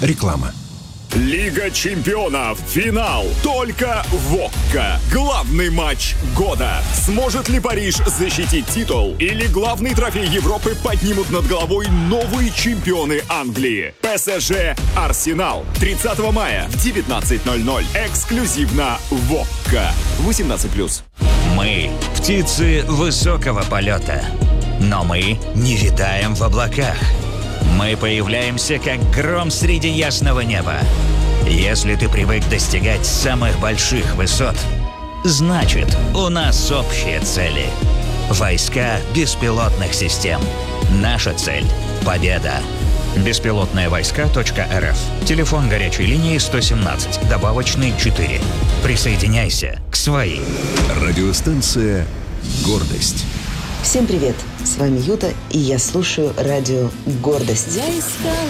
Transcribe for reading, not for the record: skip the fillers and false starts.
Реклама. Лига чемпионов. Финал. Только в ОККО. Главный матч года. Сможет ли Париж защитить титул? Или главный трофей Европы поднимут над головой новые чемпионы Англии? ПСЖ Арсенал. 30 мая в 19:00. Эксклюзивно в ОККО. 18+. Мы – птицы высокого полета. Но мы не витаем в облаках. Мы появляемся, как гром среди ясного неба. Если ты привык достигать самых больших высот, значит, у нас общие цели. Войска беспилотных систем. Наша цель – победа. Беспилотные-войска.рф. Телефон горячей линии 117, добавочный 4. Присоединяйся к своим. Радиостанция «Гордость». Всем привет! С вами Юта, и я слушаю радио «Гордость». Я искала